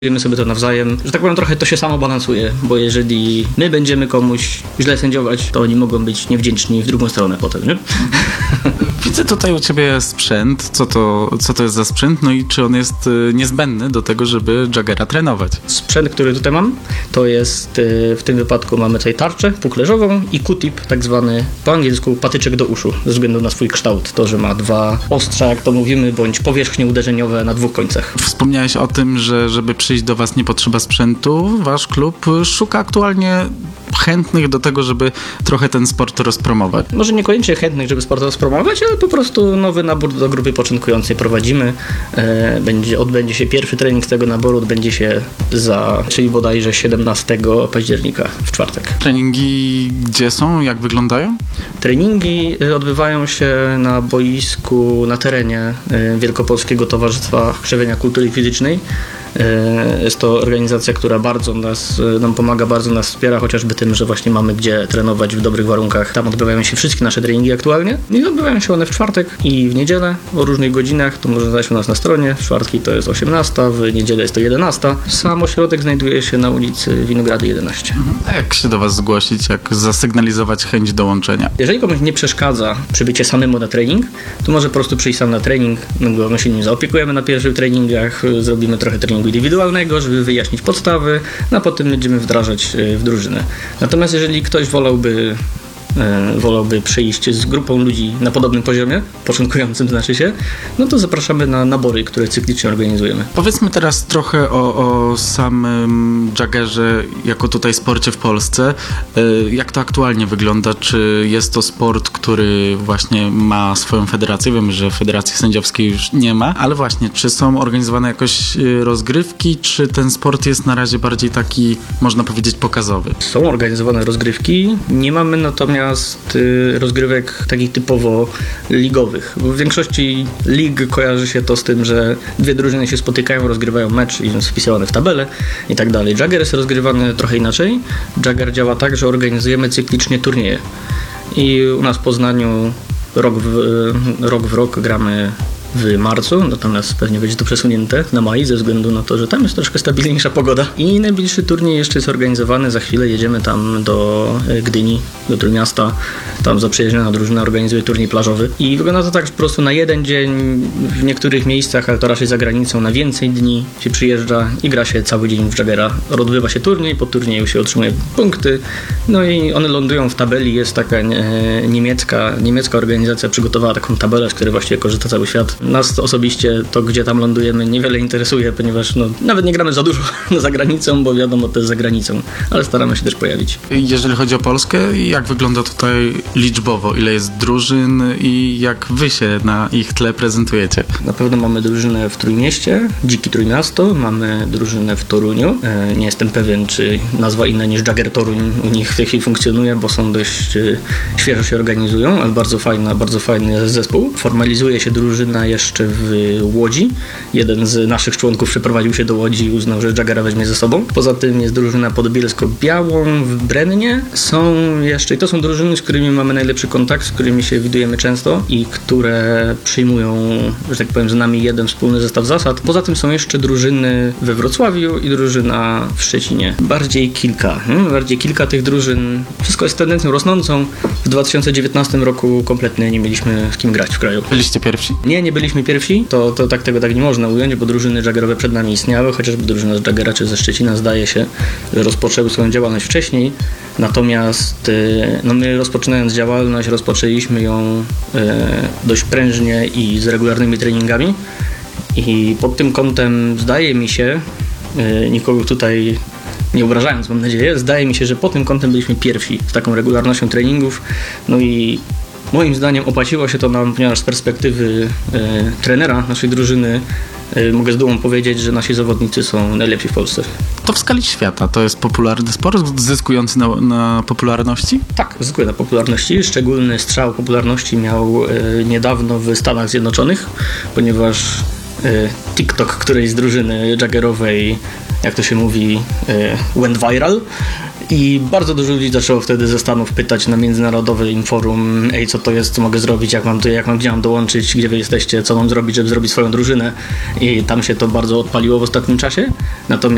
Wiemy sobie to nawzajem, że tak powiem, trochę to się samo balansuje, bo jeżeli my będziemy komuś źle sędziować, to oni mogą być niewdzięczni w drugą stronę potem, nie? Widzę tutaj u ciebie sprzęt. Co to jest za sprzęt? No i czy on jest niezbędny do tego, żeby Jaggera trenować? Sprzęt, który tutaj mam, to jest w tym wypadku mamy tutaj tarczę puklerzową i Q-tip, tak zwany po angielsku patyczek do uszu, ze względu na swój kształt. To, że ma dwa ostrza, jak to mówimy, bądź powierzchnie uderzeniowe na dwóch końcach. Wspomniałeś o tym, że żeby przyjść do was nie potrzeba sprzętu. Wasz klub szuka aktualnie chętnych do tego, żeby trochę ten sport rozpromować. Może niekoniecznie chętnych, żeby sport rozpromować, ale po prostu nowy nabór do grupy początkującej prowadzimy. Odbędzie się pierwszy trening z tego naboru, odbędzie się czyli bodajże 17 października w czwartek. Treningi gdzie są? Jak wyglądają? Treningi odbywają się na boisku, na terenie Wielkopolskiego Towarzystwa Krzewienia Kultury Fizycznej. Jest to organizacja, która bardzo nam pomaga, bardzo nas wspiera, chociażby tym, że właśnie mamy gdzie trenować w dobrych warunkach. Tam odbywają się wszystkie nasze treningi aktualnie i odbywają się one w czwartek i w niedzielę o różnych godzinach. To można znaleźć u nas na stronie. W czwartki to jest 18, w niedzielę jest to 11. Sam ośrodek znajduje się na ulicy Winogrady 11. A jak się do was zgłosić? Jak zasygnalizować chęć dołączenia? Jeżeli komuś nie przeszkadza przybycie samemu na trening, to może po prostu przyjść sam na trening. My się nim zaopiekujemy na pierwszych treningach, zrobimy trochę treningu indywidualnego, żeby wyjaśnić podstawy, a potem będziemy wdrażać w drużynę. Natomiast jeżeli ktoś wolałby przyjść z grupą ludzi na podobnym poziomie, początkującym znaczy się, no to zapraszamy na nabory, które cyklicznie organizujemy. Powiedzmy teraz trochę o samym Jaggerze jako tutaj sporcie w Polsce. Jak to aktualnie wygląda? Czy jest to sport, który właśnie ma swoją federację? Wiemy, że federacji sędziowskiej już nie ma, ale właśnie, czy są organizowane jakoś rozgrywki, czy ten sport jest na razie bardziej taki, można powiedzieć, pokazowy? Są organizowane rozgrywki, nie mamy natomiast rozgrywek takich typowo ligowych. W większości lig kojarzy się to z tym, że dwie drużyny się spotykają, rozgrywają mecz i jest wpisane w tabelę i tak dalej. Jagger jest rozgrywany trochę inaczej. Jagger działa tak, że organizujemy cyklicznie turnieje. I u nas w Poznaniu rok w rok gramy w marcu, natomiast pewnie będzie to przesunięte na maj ze względu na to, że tam jest troszkę stabilniejsza pogoda. I najbliższy turniej jeszcze jest organizowany, za chwilę jedziemy tam do Gdyni, do Trójmiasta, tam zaprzyjaźniona drużyna organizuje turniej plażowy i wygląda to tak, że po prostu na jeden dzień w niektórych miejscach, ale to raczej za granicą, na więcej dni się przyjeżdża i gra się cały dzień w Jaggera. Odbywa się turniej, po turnieju się otrzymuje punkty, no i one lądują w tabeli. Jest taka niemiecka organizacja przygotowała taką tabelę, z której właściwie korzysta cały świat. Nas osobiście to, gdzie tam lądujemy, niewiele interesuje, ponieważ nawet nie gramy za dużo za granicą, bo wiadomo, to jest za granicą, ale staramy się też pojawić. Jeżeli chodzi o Polskę, jak wygląda tutaj liczbowo? Ile jest drużyn i jak wy się na ich tle prezentujecie? Na pewno mamy drużynę w Trójmieście, Dziki Trójmiasto, mamy drużynę w Toruniu. Nie jestem pewien, czy nazwa inna niż Jagger Toruń u nich w tej chwili funkcjonuje, bo są dość świeżo się organizują, ale bardzo fajny zespół. Formalizuje się drużyna jeszcze w Łodzi. Jeden z naszych członków przeprowadził się do Łodzi i uznał, że Jaggera weźmie ze sobą. Poza tym jest drużyna pod Bielsko-Białą w Brennie. I to są drużyny, z którymi mamy najlepszy kontakt, z którymi się widujemy często i które przyjmują, że tak powiem, z nami jeden wspólny zestaw zasad. Poza tym są jeszcze drużyny we Wrocławiu i drużyna w Szczecinie. Bardziej kilka tych drużyn. Wszystko jest tendencją rosnącą. W 2019 roku kompletnie nie mieliśmy z kim grać w kraju. Byliście pierwsi? Nie byliśmy pierwsi, tego tak nie można ująć, bo drużyny Jaggerowe przed nami istniały, chociażby drużyna z Jaggera czy ze Szczecina zdaje się, że rozpoczęły swoją działalność wcześniej, natomiast my rozpoczynając działalność rozpoczęliśmy ją dość prężnie i z regularnymi treningami i pod tym kątem zdaje mi się, nikogo tutaj nie obrażając, mam nadzieję, zdaje mi się, że pod tym kątem byliśmy pierwsi z taką regularnością treningów, no i moim zdaniem opłaciło się to nam, ponieważ z perspektywy trenera naszej drużyny mogę z dumą powiedzieć, że nasi zawodnicy są najlepsi w Polsce. To w skali świata to jest popularny sport, zyskujący na popularności? Tak, zyskuje na popularności. Szczególny strzał popularności miał niedawno w Stanach Zjednoczonych, ponieważ TikTok którejś z drużyny Jaggerowej, jak to się mówi, went viral. I bardzo dużo ludzi zaczęło wtedy ze Stanów pytać na międzynarodowym forum: ej, co to jest, co mogę zrobić, gdzie mam dołączyć, gdzie wy jesteście, co mam zrobić, żeby zrobić swoją drużynę. I tam się to bardzo odpaliło w ostatnim czasie. Natomiast